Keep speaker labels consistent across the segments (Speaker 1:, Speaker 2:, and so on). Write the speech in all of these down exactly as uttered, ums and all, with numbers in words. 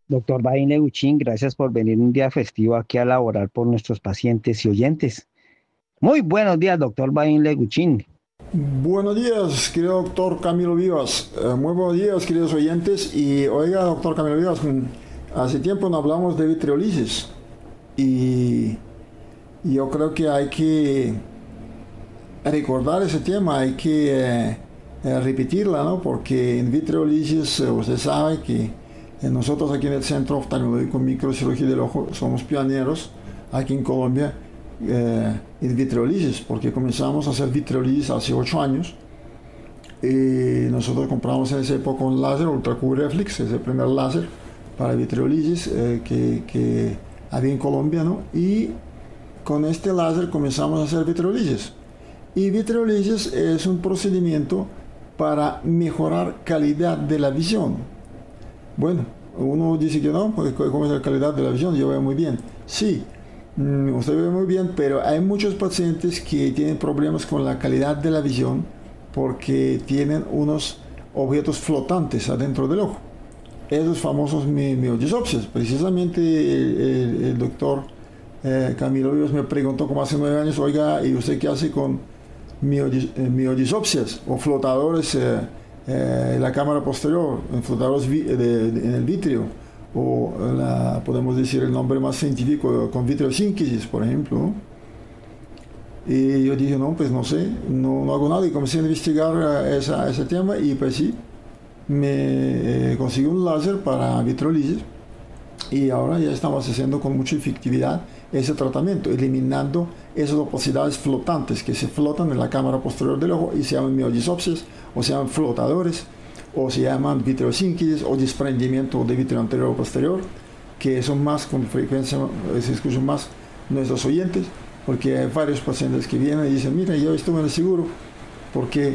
Speaker 1: Doctor Bain Leguchín, gracias por venir un día festivo aquí a laborar por nuestros pacientes y oyentes. Muy buenos días, doctor Bain Leguchín.
Speaker 2: Buenos días, querido doctor Camilo Vivas. Eh, muy buenos días, queridos oyentes. Y oiga, doctor Camilo Vivas, mm, hace tiempo no hablamos de vitriolisis. Y yo creo que hay que recordar ese tema, hay que eh, eh, repetirla, ¿no? Porque en vitriolisis, eh, usted sabe que eh, nosotros aquí en el Centro Oftalmológico Microcirugía del Ojo somos pioneros aquí en Colombia eh, en vitriolisis, porque comenzamos a hacer vitriolisis hace ocho años. Y nosotros compramos en esa época un láser Ultra Q Reflex, es el primer láser para vitriolisis eh, que, que había en Colombia, ¿no? Y con este láser comenzamos a hacer vitriolisis. Y vitriolisis es un procedimiento para mejorar calidad de la visión. Bueno, uno dice que no, porque ¿cómo es la calidad de la visión? Yo veo muy bien. Sí, usted ve muy bien, pero hay muchos pacientes que tienen problemas con la calidad de la visión porque tienen unos objetos flotantes adentro del ojo. Esos famosos miodisopsias. Precisamente el, el, el doctor eh, Camilo Vivas me preguntó como hace nueve años, oiga, ¿y usted qué hace con miodis, eh, miodisopsias o flotadores eh, eh, en la cámara posterior, en flotadores vi, de, de, en el vitrio? O la, podemos decir el nombre más científico, con vitreosíntesis, por ejemplo, ¿no? Y yo dije, no, pues no sé, no, no hago nada, y comencé a investigar esa, ese tema, y pues sí, me eh, conseguí un láser para vitriolisis, y ahora ya estamos haciendo con mucha efectividad ese tratamiento, eliminando esas opacidades flotantes que se flotan en la cámara posterior del ojo y se llaman miodisopsias o se llaman flotadores, o se llaman vitreosíntesis o desprendimiento de vitrio anterior o posterior, que son más con frecuencia, se escuchan más nuestros oyentes, porque hay varios pacientes que vienen y dicen, mira, yo estuve en el seguro porque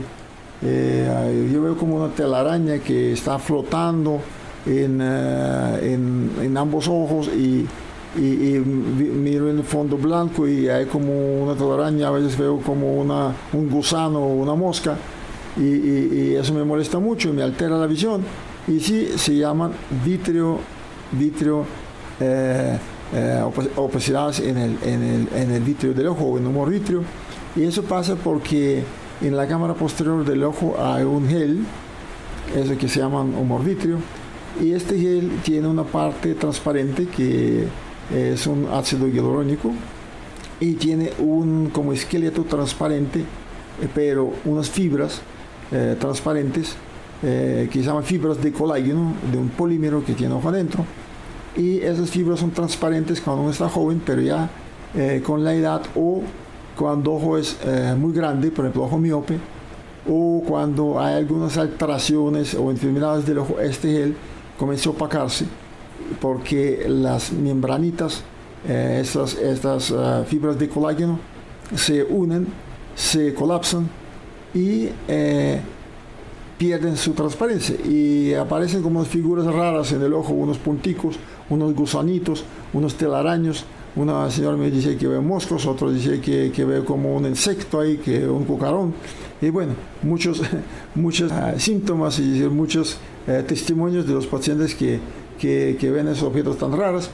Speaker 2: eh, yo veo como una telaraña que está flotando en, uh, en, en ambos ojos y, y, y miro en el fondo blanco y hay como una telaraña, a veces veo como una, un gusano o una mosca. Y, y, y eso me molesta mucho y me altera la visión. Y sí, se llaman vitrio, vitrio eh, eh, opacidades en el, en, el, en el vitrio del ojo o en humor vitrio. Y eso pasa porque en la cámara posterior del ojo hay un gel, eso que se llama humor vitrio. Y este gel tiene una parte transparente que es un ácido hialurónico y tiene un como esqueleto transparente, pero unas fibras Eh, transparentes eh, que se llaman fibras de colágeno, de un polímero que tiene ojo adentro, y esas fibras son transparentes cuando uno está joven, pero ya eh, con la edad o cuando ojo es eh, muy grande, por ejemplo ojo miope, o cuando hay algunas alteraciones o enfermedades del ojo, este gel comienza a opacarse porque las membranitas, eh, estas, estas uh, fibras de colágeno se unen, se colapsan y eh, pierden su transparencia y aparecen como unas figuras raras en el ojo, unos punticos, unos gusanitos, unos telaraños. Una señora me dice que ve moscos, otro dice que, que ve como un insecto ahí, que un cucarón. Y bueno, muchos, muchos uh, síntomas y muchos uh, testimonios de los pacientes que, que, que ven esos objetos tan raros.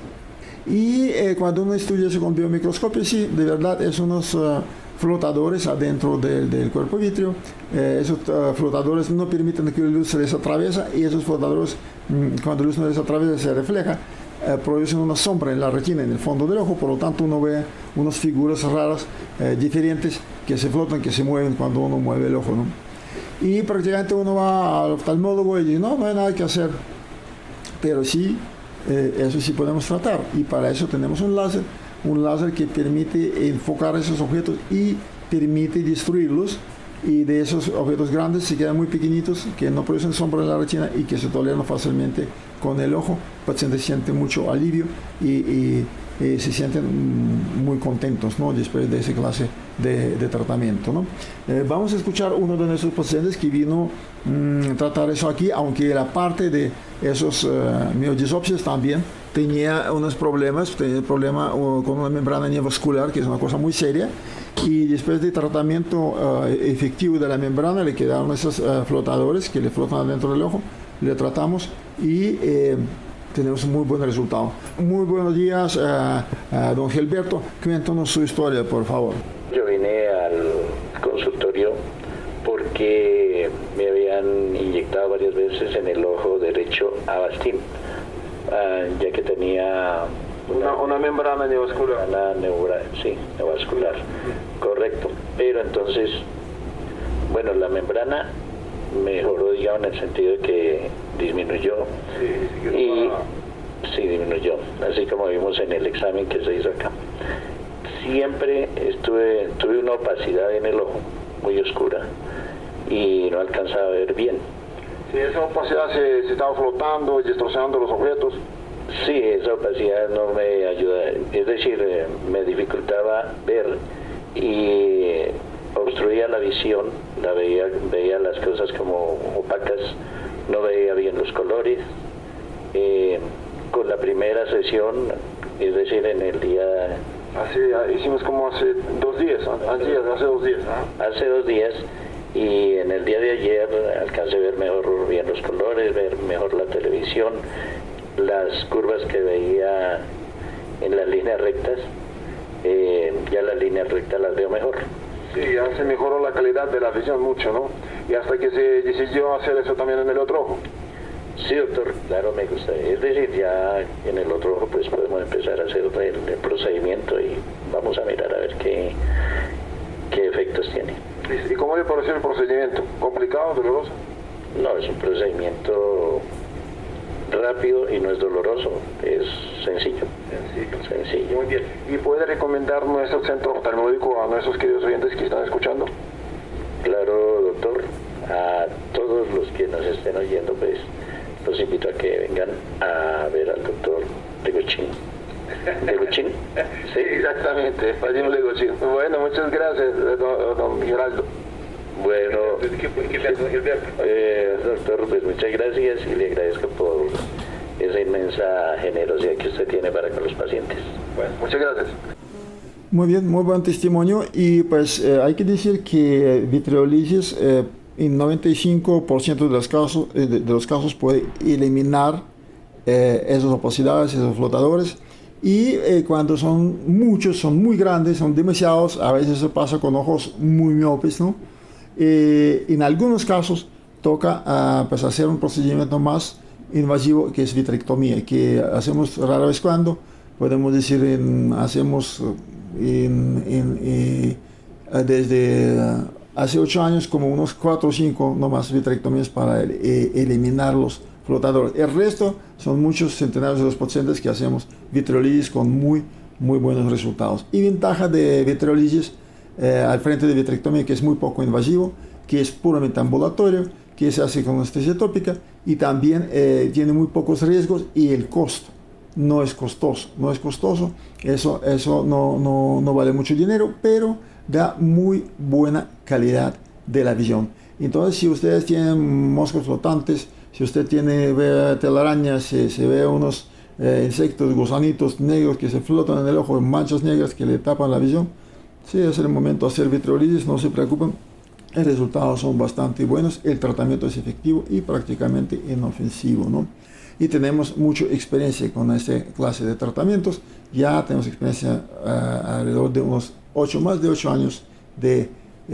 Speaker 2: Y eh, cuando uno estudia eso con biomicroscopio, sí, de verdad es unos uh, flotadores adentro del, del cuerpo vítreo. Eh, esos uh, flotadores no permiten que la luz se les atraviesa, y esos flotadores, mmm, cuando la luz no les atraviesa, se refleja, eh, producen una sombra en la retina, en el fondo del ojo. Por lo tanto, uno ve unas figuras raras, eh, diferentes, que se flotan, que se mueven cuando uno mueve el ojo, ¿no? Y prácticamente uno va al oftalmólogo y dice, no, no hay nada que hacer. Pero sí, eh, eso sí podemos tratar, y para eso tenemos un láser, un láser que permite enfocar esos objetos y permite destruirlos, y de esos objetos grandes se quedan muy pequeñitos, que no producen sombra en la retina y que se toleran fácilmente con el ojo. El paciente siente mucho alivio y, y, y se sienten muy contentos, ¿no?, después de esa clase de, de tratamiento, ¿no? Eh, vamos a escuchar uno de nuestros pacientes que vino a tratar eso aquí, aunque la parte de esos uh, miodisopsias también tenía unos problemas, tenía problema uh, con una membrana neovascular, que es una cosa muy seria, y después de tratamiento uh, efectivo de la membrana le quedaron esos uh, flotadores que le flotan dentro del ojo, le tratamos y eh, tenemos un muy buen resultado. Muy buenos días, uh, uh, don Gilberto. Cuéntanos su historia, por favor.
Speaker 3: Yo vine al consultorio porque me habían inyectado varias veces en el ojo derecho Avastin, uh, ya que tenía
Speaker 4: una, una membrana neovascular.
Speaker 3: Una neura, sí, neovascular, correcto. Pero entonces, bueno, la membrana mejoró, digamos, en el sentido de que disminuyó.
Speaker 4: Sí, sí,
Speaker 3: y sí, disminuyó, así como vimos en el examen que se hizo acá. Siempre estuve, tuve una opacidad en el ojo, muy oscura, y no alcanzaba a ver bien.
Speaker 4: Sí, esa opacidad se, se estaba flotando y destrozando los objetos.
Speaker 3: Sí, esa opacidad no me ayuda, es decir, eh, me dificultaba ver y obstruía la visión, la veía, veía las cosas como opacas, no veía bien los colores. Eh, con la primera sesión, es decir, en el día...
Speaker 4: Hace, hicimos como hace dos días, hace, hace dos días. ¿no?
Speaker 3: Hace dos días, y en el día de ayer alcancé a ver mejor bien los colores, ver mejor la televisión, las curvas que veía en las líneas rectas, eh, ya las líneas rectas las veo mejor.
Speaker 4: Sí, ya se mejoró la calidad de la visión mucho, ¿no? Y hasta que se decidió hacer eso también en el otro ojo.
Speaker 3: Sí, doctor, claro, me gusta. Es decir, ya en el otro ojo pues podemos empezar a hacer el, el procedimiento y vamos a mirar a ver qué, qué efectos tiene.
Speaker 4: ¿Y cómo le pareció el procedimiento? ¿Complicado, doloroso?
Speaker 3: No, es un procedimiento rápido y no es doloroso, es sencillo.
Speaker 4: Sencillo.
Speaker 3: Sencillo.
Speaker 4: Muy bien. ¿Y puede recomendar nuestro centro oftalmológico a nuestros queridos oyentes que están escuchando?
Speaker 3: Claro, doctor. A todos los que nos estén oyendo, pues los invito a que vengan a ver al doctor Leguchín. ¿Leguchín?
Speaker 4: Sí, exactamente, Vadim Leguchín. Bueno, muchas gracias, don, don Geraldo.
Speaker 3: Bueno,
Speaker 4: ¿Qué, qué piensa, Gilberto?
Speaker 3: Eh, doctor, pues muchas gracias y le agradezco por esa inmensa generosidad que usted tiene para con los pacientes.
Speaker 4: Bueno, muchas gracias.
Speaker 2: Muy bien, muy buen testimonio. Y pues eh, hay que decir que vitreolisis eh, en noventa y cinco por ciento de los casos, eh, de, de los casos puede eliminar eh, esas opacidades, esos flotadores. Y eh, cuando son muchos, son muy grandes, son demasiados, a veces se pasa con ojos muy miopes, ¿no? Eh, en algunos casos toca uh, pues hacer un procedimiento más invasivo, que es vitrectomía, que hacemos rara vez cuando, podemos decir, en, hacemos en, en, eh, desde uh, hace ocho años como unos cuatro o cinco nomás vitrectomías para eh, eliminar los flotadores. El resto son muchos centenares de los pacientes que hacemos vitreolisis con muy, muy buenos resultados. Y ventaja de vitreolisis Eh, al frente de vitrectomía, que es muy poco invasivo, que es puramente ambulatorio, que se hace con anestesia tópica y también eh, tiene muy pocos riesgos, y el costo no es costoso, no es costoso, eso, eso no, no, no vale mucho dinero, pero da muy buena calidad de la visión. Entonces, si ustedes tienen moscos flotantes, si usted tiene, ve telarañas, se, se ve unos eh, insectos, gusanitos negros que se flotan en el ojo, manchas negras que le tapan la visión, sí, es el momento de hacer vitreolisis, no se preocupen, los resultados son bastante buenos, el tratamiento es efectivo y prácticamente inofensivo, ¿no? Y tenemos mucha experiencia con esta clase de tratamientos, ya tenemos experiencia uh, alrededor de unos ocho, más de ocho años de,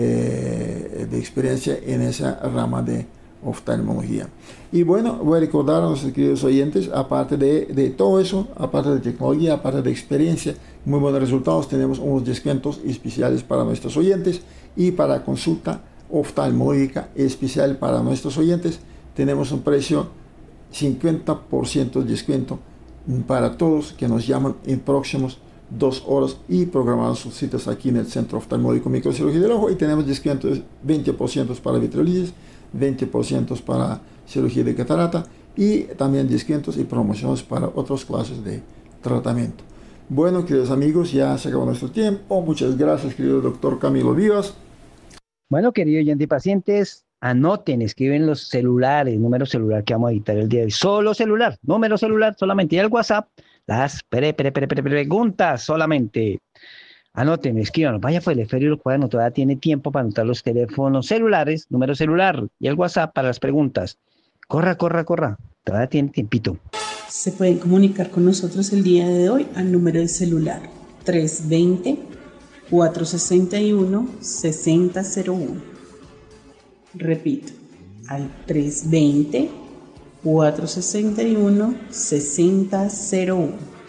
Speaker 2: eh, de experiencia en esa rama de oftalmología. Y bueno, voy a recordar a nuestros queridos oyentes, aparte de, de todo eso, aparte de tecnología, aparte de experiencia, muy buenos resultados, tenemos unos descuentos especiales para nuestros oyentes, y para consulta oftalmológica especial para nuestros oyentes tenemos un precio cincuenta por ciento de descuento para todos que nos llaman en próximos dos horas y programan sus citas aquí en el Centro Oftalmológico Microcirugía del Ojo, y tenemos descuentos veinte por ciento para vitreolisis, veinte por ciento para cirugía de catarata, y también descuentos y promociones para otras clases de tratamiento. Bueno, queridos amigos, ya se acabó nuestro tiempo. Muchas gracias, querido doctor Camilo Vivas.
Speaker 1: Bueno, querido oyente y pacientes, anoten, escriben los celulares, número celular que vamos a editar el día de hoy. Solo celular, número celular solamente, y el WhatsApp, las pre, pre, pre, pre, preguntas solamente. Anoten, escriban, vaya por el esférico del cuaderno, todavía tiene tiempo para anotar los teléfonos celulares, número celular y el WhatsApp para las preguntas. Corra, corra, corra, todavía tiene tiempito.
Speaker 5: Se pueden comunicar con nosotros el día de hoy al número de celular tres dos cero, cuatro seis uno, seis cero cero uno. Repito, al tres dos cero, cuatro seis uno, seis cero cero uno.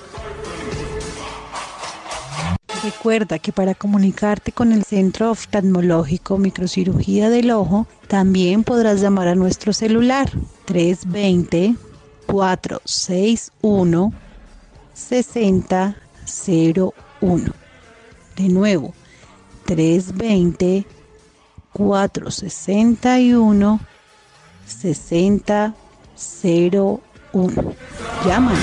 Speaker 6: Recuerda que para comunicarte con el Centro Oftalmológico Microcirugía del Ojo, también podrás llamar a nuestro celular tres dos cero, cuatro seis uno, seis cero cero uno. De nuevo, tres dos cero, cuatro seis uno, seis cero cero uno. Llámanos.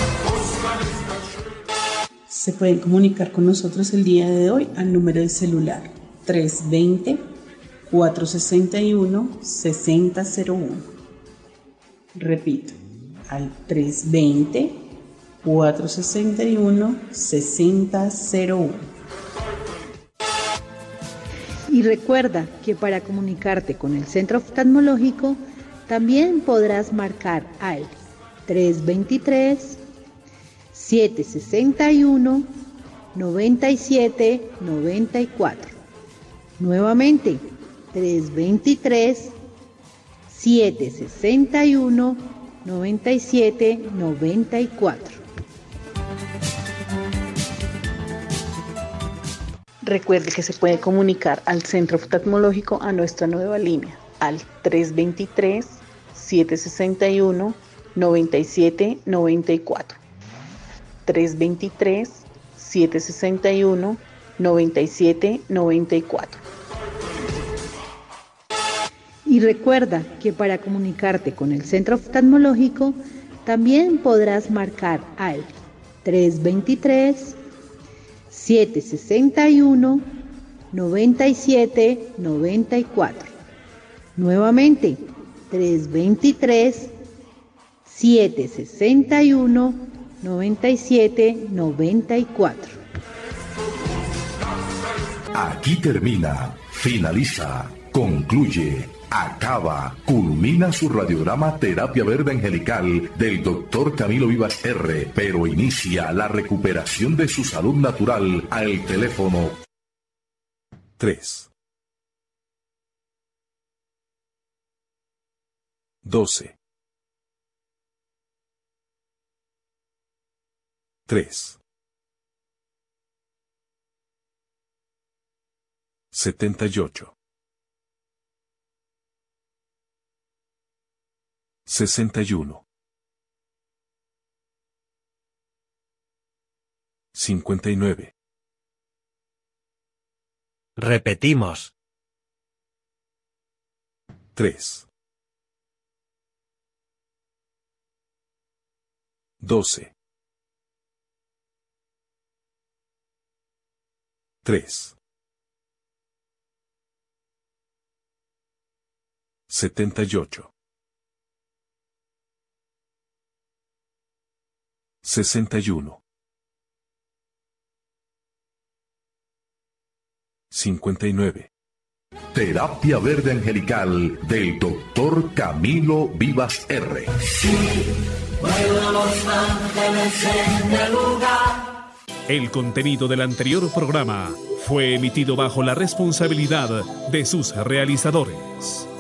Speaker 5: Se pueden comunicar con nosotros el día de hoy al número de celular tres dos cero, cuatro seis uno, seis cero cero uno. Repito, al tres dos cero, cuatro seis uno, seis cero cero uno.
Speaker 6: Y recuerda que para comunicarte con el Centro Oftalmológico también podrás marcar al tres dos tres, siete seis uno, nueve siete nueve cuatro. Nuevamente, tres dos tres, siete seis uno, nueve siete nueve cuatro.
Speaker 5: Recuerde que se puede comunicar al Centro Oftalmológico a nuestra nueva línea al tres dos tres, siete seis uno, nueve siete nueve cuatro. tres dos tres, siete seis uno, nueve siete nueve cuatro.
Speaker 6: Y recuerda que para comunicarte con el Centro Oftalmológico también podrás marcar al tres dos tres, siete seis uno, nueve siete nueve cuatro. Nuevamente, tres dos tres, siete seis uno, nueve siete nueve cuatro.
Speaker 7: Aquí termina, finaliza, concluye, acaba, culmina su radiograma Terapia Verde Angelical del doctor Camilo Vivas R, pero inicia la recuperación de su salud natural al teléfono tres, doce, tres, setenta y ocho, sesenta y uno, cincuenta y nueve.
Speaker 8: Repetimos.
Speaker 7: tres, doce, tres, setenta y ocho, sesenta y uno, cincuenta y nueve. Terapia Verde Angelical del doctor Camilo Vivas R.
Speaker 9: Sí, vuelan los ángeles en el lugar.
Speaker 10: El contenido del anterior programa fue emitido bajo la responsabilidad de sus realizadores.